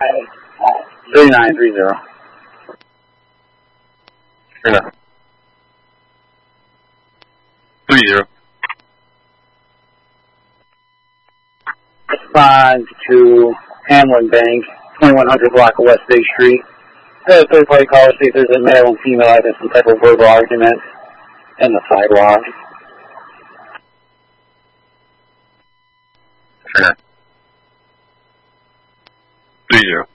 3930. Yeah. 30. Respond to Hamlin Bank, 2100 block of West Bay Street. I had a third-party caller see if there's a male and female having some type of verbal argument in the sidewalk. Sure. 30.